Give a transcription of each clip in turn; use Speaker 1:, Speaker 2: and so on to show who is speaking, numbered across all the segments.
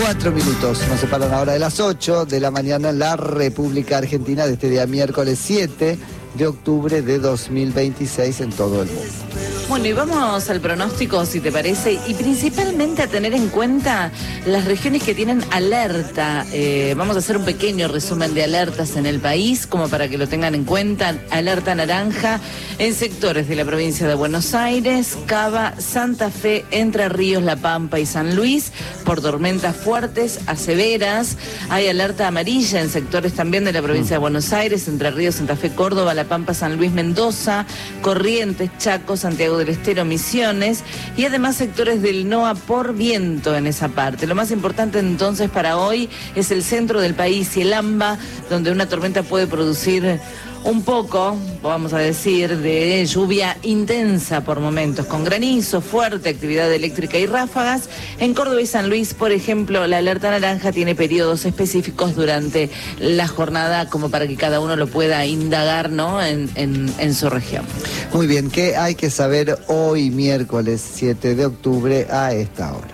Speaker 1: 4 minutos, nos separan ahora de las 8 de la mañana en la República Argentina de este día miércoles 7 de octubre de 2026 en todo el mundo.
Speaker 2: Bueno, y vamos al pronóstico, si te parece, y principalmente a tener en cuenta las regiones que tienen alerta. Vamos a hacer un pequeño resumen de alertas en el país, como para que lo tengan en cuenta. Alerta naranja en sectores de la provincia de Buenos Aires, Cava, Santa Fe, Entre Ríos, La Pampa y San Luis, por tormentas fuertes a severas. Hay alerta amarilla en sectores también de la provincia de Buenos Aires, Entre Ríos, Santa Fe, Córdoba, La Pampa, San Luis, Mendoza, Corrientes, Chaco, Santiago del Estero, Misiones, y además sectores del NOA por viento en esa parte. Lo más importante entonces para hoy es el centro del país y el AMBA, donde una tormenta puede producir un poco, vamos a decir, de lluvia intensa por momentos, con granizo, fuerte actividad eléctrica y ráfagas. En Córdoba y San Luis, por ejemplo, la alerta naranja tiene periodos específicos durante la jornada, como para que cada uno lo pueda indagar, ¿no?, en su región.
Speaker 1: Muy bien, ¿qué hay que saber hoy, miércoles 7 de octubre, a esta hora?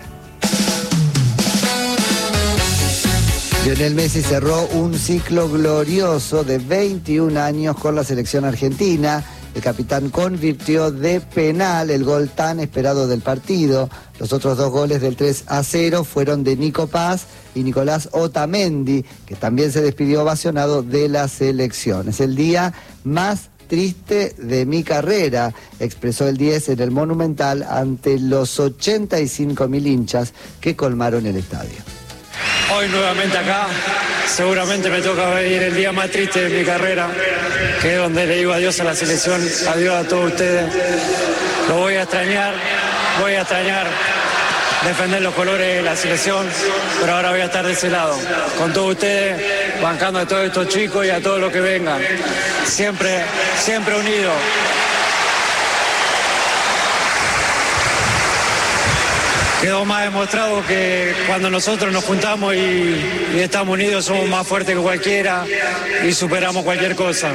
Speaker 1: Lionel Messi cerró un ciclo glorioso de 21 años con la selección argentina. El capitán convirtió de penal el gol tan esperado del partido. Los otros dos goles del 3-0 fueron de Nico Paz y Nicolás Otamendi, que también se despidió ovacionado de la selección. Es el día más triste de mi carrera, expresó el 10 en el Monumental ante los 85.000 hinchas que colmaron el estadio.
Speaker 3: Hoy nuevamente acá, seguramente me toca vivir el día más triste de mi carrera, que es donde le digo adiós a la selección, adiós a todos ustedes. Lo voy a extrañar defender los colores de la selección, pero ahora voy a estar de ese lado, con todos ustedes, bancando a todos estos chicos y a todos los que vengan, siempre unidos. Quedó más demostrado que cuando nosotros nos juntamos y estamos unidos somos más fuertes que cualquiera y superamos cualquier cosa.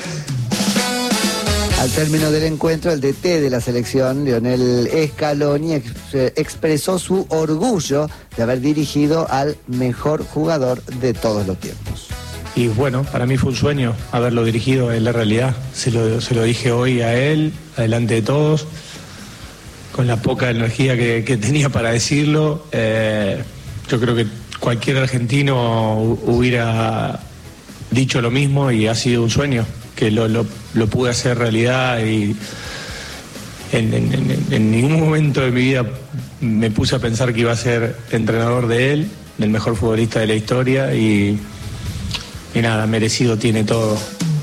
Speaker 1: Al término del encuentro, el DT de la selección, Lionel Scaloni, expresó su orgullo de haber dirigido al mejor jugador de todos los tiempos.
Speaker 4: Y bueno, para mí fue un sueño haberlo dirigido en la realidad. Se lo dije hoy a él, adelante de todos, con la poca energía que tenía para decirlo. Yo creo que cualquier argentino hubiera dicho lo mismo y ha sido un sueño, que lo pude hacer realidad, y en ningún momento de mi vida me puse a pensar que iba a ser entrenador de él, del mejor futbolista de la historia, y nada, merecido tiene todo.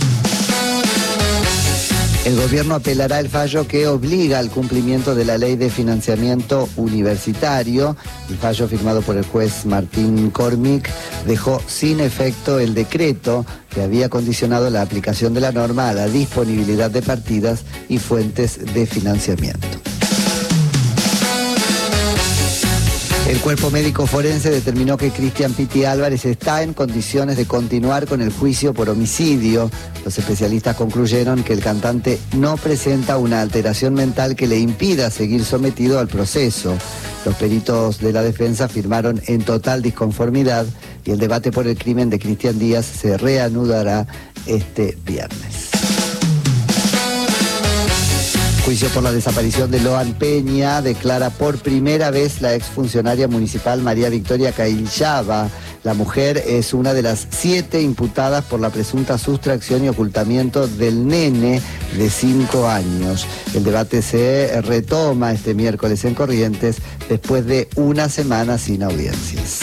Speaker 1: El gobierno apelará el fallo que obliga al cumplimiento de la ley de financiamiento universitario. El fallo firmado por el juez Martín Cormick dejó sin efecto el decreto que había condicionado la aplicación de la norma a la disponibilidad de partidas y fuentes de financiamiento. El cuerpo médico forense determinó que Cristian Piti Álvarez está en condiciones de continuar con el juicio por homicidio. Los especialistas concluyeron que el cantante no presenta una alteración mental que le impida seguir sometido al proceso. Los peritos de la defensa firmaron en total disconformidad y el debate por el crimen de Cristian Díaz se reanudará este viernes. Juicio por la desaparición de Loan Peña, declara por primera vez la exfuncionaria municipal María Victoria Caillaba. La mujer es una de las 7 imputadas por la presunta sustracción y ocultamiento del nene de 5 años. El debate se retoma este miércoles en Corrientes después de una semana sin audiencias.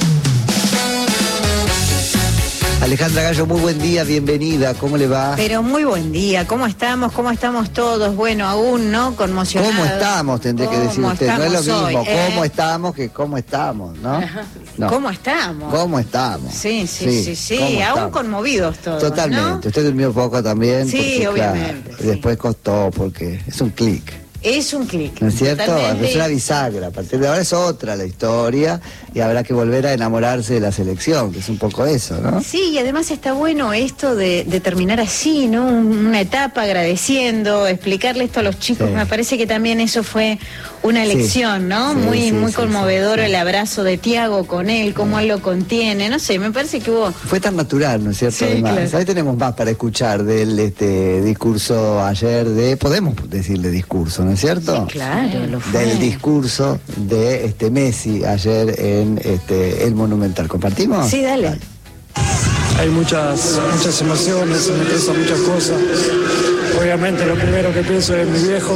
Speaker 1: Alejandra Gallo, muy buen día, bienvenida, ¿cómo le va?
Speaker 5: Pero muy buen día, ¿cómo estamos todos? Bueno, aún, ¿no? Conmocionados.
Speaker 1: ¿Cómo estamos? Tendré que decir usted, no es lo mismo,
Speaker 5: hoy,
Speaker 1: ¿cómo estamos que cómo estamos, no? No.
Speaker 5: ¿Cómo estamos?
Speaker 1: ¿Cómo estamos?
Speaker 5: Sí, aún conmovidos todos,
Speaker 1: totalmente,
Speaker 5: ¿no?
Speaker 1: ¿Usted durmió poco también?
Speaker 5: Sí,
Speaker 1: porque,
Speaker 5: obviamente.
Speaker 1: Claro, sí. Después costó, porque es un clic.
Speaker 5: Es un clic.
Speaker 1: ¿No es cierto?
Speaker 5: Totalmente.
Speaker 1: Es una bisagra. A partir de ahora es otra la historia y habrá que volver a enamorarse de la selección, que es un poco eso, ¿no?
Speaker 5: Sí, y además está bueno esto de terminar así, ¿no? Una etapa agradeciendo, explicarle esto a los chicos.
Speaker 1: Sí.
Speaker 5: Me parece que también eso fue una
Speaker 1: Sí.
Speaker 5: lección, ¿no?
Speaker 1: Sí,
Speaker 5: muy
Speaker 1: sí,
Speaker 5: conmovedor
Speaker 1: sí.
Speaker 5: el abrazo de Thiago con él, cómo él lo contiene. No sé, me parece que hubo...
Speaker 1: Fue tan natural, ¿no es cierto?
Speaker 5: Sí,
Speaker 1: Además,
Speaker 5: claro.
Speaker 1: ahí tenemos más para escuchar del discurso ayer podemos decirle discurso, ¿no es cierto?
Speaker 5: Claro, lo fue.
Speaker 1: Del discurso de Messi ayer en el Monumental. ¿Compartimos?
Speaker 5: Sí, dale.
Speaker 3: Hay muchas emociones, se me pesan muchas cosas. Obviamente lo primero que pienso es mi viejo.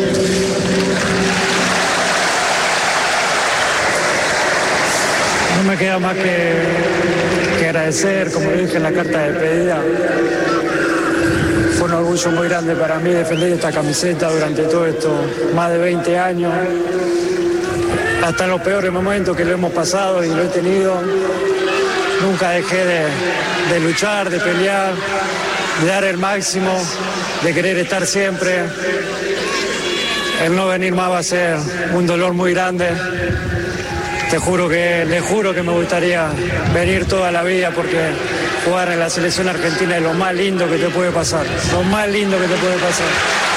Speaker 3: No me queda más que agradecer, como le dije en la carta de despedida. Fue un orgullo muy grande para mí defender esta camiseta durante todo esto, más de 20 años. Hasta en los peores momentos que lo hemos pasado y lo he tenido. Nunca dejé de luchar, de pelear, de dar el máximo, de querer estar siempre. El no venir más va a ser un dolor muy grande. Le juro que me gustaría venir toda la vida porque jugar en la selección argentina es lo más lindo que te puede pasar. Lo más lindo que te puede pasar.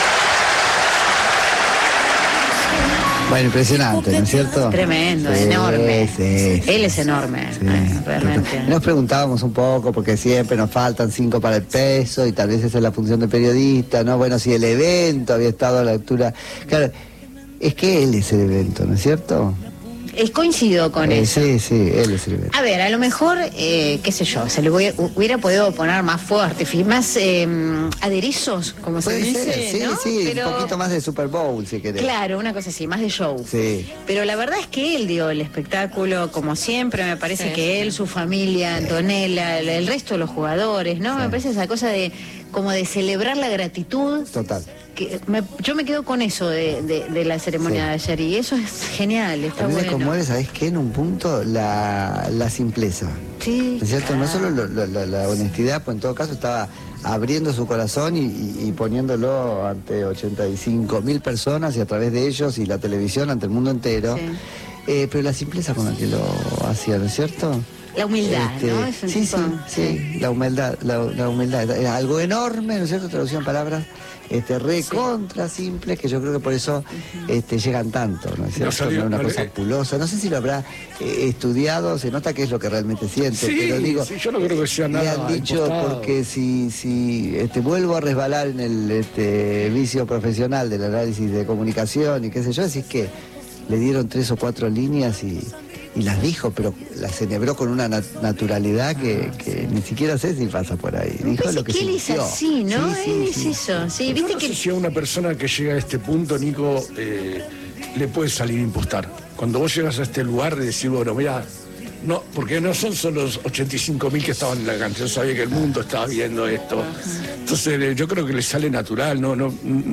Speaker 1: Bueno, impresionante, ¿no es cierto?
Speaker 5: Tremendo,
Speaker 1: Sí,
Speaker 5: enorme.
Speaker 1: sí,
Speaker 5: Él es enorme,
Speaker 1: sí.
Speaker 5: realmente.
Speaker 1: Nos preguntábamos un poco, porque siempre nos faltan 5 para el peso, y tal vez esa es la función de periodista, ¿no? Bueno, si el evento había estado a la altura... Claro, es que él es el evento, ¿no es cierto?
Speaker 5: Coincido con eso.
Speaker 1: Sí, él es el evento.
Speaker 5: A ver, a lo mejor, qué sé yo, se le hubiera podido poner más fuego artificial, más aderezos, como se
Speaker 1: Puede
Speaker 5: dice,
Speaker 1: ser, sí,
Speaker 5: ¿no?
Speaker 1: sí,
Speaker 5: Pero,
Speaker 1: un poquito más de Super Bowl, si querés.
Speaker 5: claro, una cosa así, más de show.
Speaker 1: Sí.
Speaker 5: Pero la verdad es que él dio el espectáculo, como siempre, me parece
Speaker 2: Sí,
Speaker 5: que él, su familia, Antonella, el resto de los jugadores, ¿no? Me parece esa cosa de como de celebrar la gratitud.
Speaker 1: Total.
Speaker 5: Yo me quedo con eso de la ceremonia de ayer y eso es genial, está
Speaker 1: A mí me
Speaker 5: bueno.
Speaker 1: conmueve, ¿sabés qué? En un punto, la simpleza.
Speaker 5: Sí,
Speaker 1: ¿No es cierto? No
Speaker 5: claro.
Speaker 1: solo la honestidad, pues en todo caso estaba abriendo su corazón y poniéndolo ante 85.000 personas y a través de ellos y la televisión ante el mundo entero.
Speaker 5: Sí.
Speaker 1: Pero la simpleza con la que lo hacía, ¿no es cierto?
Speaker 5: La humildad, ¿no? Es un
Speaker 1: Sí,
Speaker 5: tipo-
Speaker 1: sí, la humildad, la humildad. Era algo enorme, ¿no es cierto? Traducción en palabras recontra simples, que yo creo que por eso llegan tanto, ¿no es cierto?
Speaker 6: salió,
Speaker 1: No es una
Speaker 6: no
Speaker 1: cosa pulosa. No sé si lo habrá estudiado, se nota que es lo que realmente siente,
Speaker 6: Sí,
Speaker 1: pero digo,
Speaker 6: sí, yo no creo que sea
Speaker 1: le
Speaker 6: nada
Speaker 1: han dicho,
Speaker 6: impostado.
Speaker 1: porque si vuelvo a resbalar en el vicio profesional del análisis de comunicación y qué sé yo, decís que le dieron 3 o 4 líneas y las dijo, pero las enhebró con una naturalidad que ni siquiera sé si pasa por ahí.
Speaker 5: Me
Speaker 1: Dijo
Speaker 5: parece
Speaker 1: lo que
Speaker 5: que él es
Speaker 1: sintió.
Speaker 5: así, ¿no?
Speaker 1: Sí,
Speaker 5: Él es
Speaker 1: sí.
Speaker 5: eso. Sí,
Speaker 6: Yo
Speaker 5: viste
Speaker 6: no
Speaker 5: que
Speaker 6: sé si a una persona que llega a este punto, Nico, le puede salir a impostar. Cuando vos llegas a este lugar de decir, bueno, mira, no, porque no son solo los 85.000 que estaban en la cancha, yo sabía que el mundo estaba viendo esto. Entonces yo creo que le sale natural, no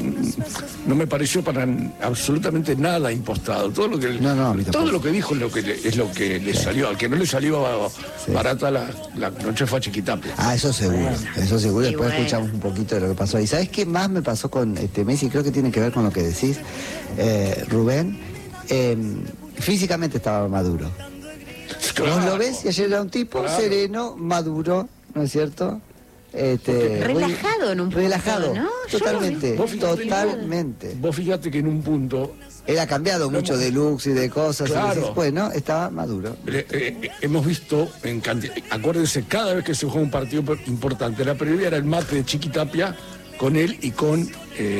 Speaker 6: me pareció para absolutamente nada impostado. Todo lo que
Speaker 1: No, a mí
Speaker 6: todo
Speaker 1: tampoco.
Speaker 6: lo que dijo es lo que le salió. Al que no le salió barata la noche fue a Chiquitapia.
Speaker 1: Ah, eso seguro, eso seguro.
Speaker 5: Y
Speaker 1: Después
Speaker 5: bueno.
Speaker 1: escuchamos un poquito de lo que pasó ahí. ¿Sabes qué más me pasó con Messi? Creo que tiene que ver con lo que decís, Rubén. Físicamente estaba maduro. Vos lo ves y ayer era un tipo
Speaker 6: Claro.
Speaker 1: sereno, maduro, ¿no es cierto?
Speaker 5: relajado en un punto,
Speaker 1: relajado,
Speaker 5: ¿no? Yo
Speaker 1: totalmente,
Speaker 6: Vos fíjate,
Speaker 1: totalmente.
Speaker 6: Vos fíjate que en un punto
Speaker 1: Él ha cambiado mucho de looks y de cosas.
Speaker 6: Claro.
Speaker 1: Y decís, bueno, estaba maduro.
Speaker 6: hemos visto, acuérdense, cada vez que se juega un partido importante, la previa era el mate de Chiquitapia con él y con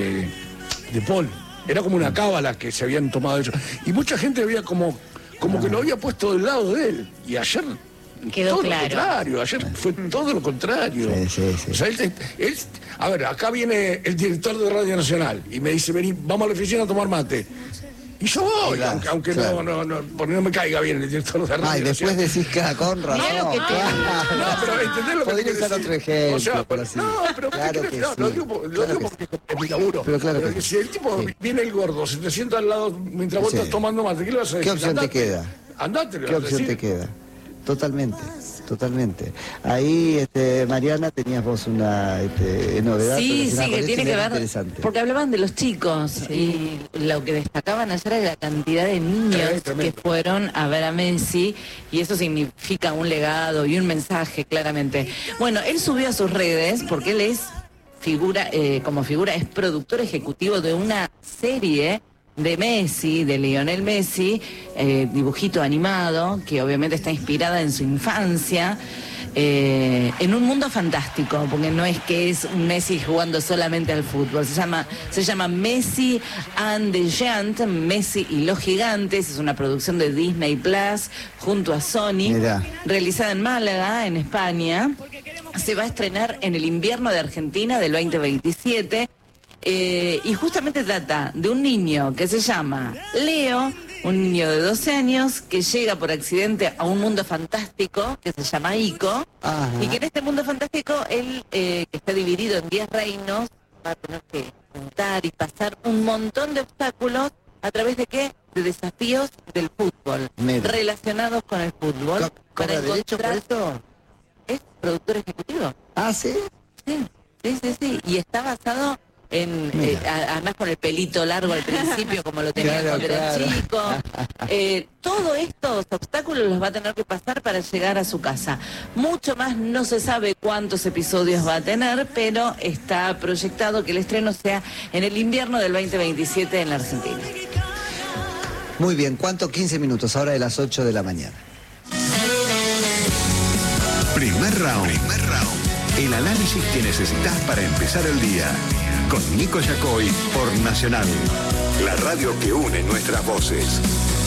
Speaker 6: De Paul. Era como una cábala que se habían tomado ellos. Y mucha gente había como que lo había puesto del lado de él. Y ayer
Speaker 5: Quedó
Speaker 6: todo
Speaker 5: claro.
Speaker 6: lo contrario, ayer fue todo lo contrario.
Speaker 1: Sí.
Speaker 6: O sea, a ver, acá viene el director de Radio Nacional y me dice, vení, vamos a la oficina a tomar mate. Y yo voy,
Speaker 1: Claro,
Speaker 6: aunque
Speaker 1: claro.
Speaker 6: porque no me caiga bien el director de Radio
Speaker 1: Ah, y después
Speaker 6: Nacional.
Speaker 1: decís que con razón.
Speaker 5: Mirá lo que te-
Speaker 1: claro.
Speaker 6: No, pero ¿entendés lo que
Speaker 1: Podría
Speaker 6: quiero
Speaker 1: usar
Speaker 6: decir?
Speaker 1: otro ejemplo,
Speaker 6: O sea,
Speaker 1: pero sí.
Speaker 6: no, pero ¿qué
Speaker 1: Claro
Speaker 6: crees?
Speaker 1: que
Speaker 6: No,
Speaker 1: sí.
Speaker 6: lo digo
Speaker 1: Claro que
Speaker 6: porque es mi laburo.
Speaker 1: Pero claro que
Speaker 6: si
Speaker 1: sí.
Speaker 6: el tipo
Speaker 1: Sí.
Speaker 6: viene el gordo, se te sienta al lado mientras vos
Speaker 1: Sí.
Speaker 6: estás tomando mate, ¿qué le vas a decir?
Speaker 1: ¿Qué opción te
Speaker 6: Andate.
Speaker 1: queda?
Speaker 6: Andate, le
Speaker 1: ¿Qué
Speaker 6: vas a
Speaker 1: opción
Speaker 6: decir.
Speaker 1: te queda? Totalmente. totalmente. Ahí, Mariana, tenías vos una novedad.
Speaker 2: Sí,
Speaker 1: una
Speaker 2: que tiene que ver,
Speaker 1: interesante.
Speaker 2: porque hablaban de los chicos y lo que destacaban ayer era la cantidad de niños que fueron a ver a Messi, y eso significa un legado y un mensaje, claramente. Bueno, él subió a sus redes, porque él es como figura, es productor ejecutivo de una serie de Messi, de Lionel Messi, dibujito animado, que obviamente está inspirada en su infancia, en un mundo fantástico, porque no es que es un Messi jugando solamente al fútbol, se llama Messi and the Giants, Messi y los Gigantes, es una producción de Disney Plus junto a Sony,
Speaker 1: Mirá.
Speaker 2: realizada en Málaga, en España. Se va a estrenar en el invierno de Argentina del 2027. Y justamente trata de un niño que se llama Leo, un niño de 12 años que llega por accidente a un mundo fantástico que se llama Ico.
Speaker 1: Ajá.
Speaker 2: Y que en este mundo fantástico él, que está dividido en 10 reinos, va a tener que juntar y pasar un montón de obstáculos a través de ¿qué? De desafíos del fútbol,
Speaker 1: Mira.
Speaker 2: relacionados con el fútbol.
Speaker 1: ¿Cobra derecho por esto?
Speaker 2: Es productor ejecutivo.
Speaker 1: Ah, ¿sí?
Speaker 2: Sí. Y está basado en, además con el pelito largo al principio, como lo tenía
Speaker 1: Claro,
Speaker 2: cuando era
Speaker 1: claro.
Speaker 2: chico. Todos estos obstáculos los va a tener que pasar para llegar a su casa. Mucho más no se sabe cuántos episodios va a tener, pero está proyectado que el estreno sea en el invierno del 2027 en la Argentina.
Speaker 1: Muy bien, ¿cuánto? 15 minutos, ahora de las 8 de la mañana.
Speaker 7: Primer round. El análisis que necesitas para empezar el día. Con Nico Yacoy por Nacional. La radio que une nuestras voces.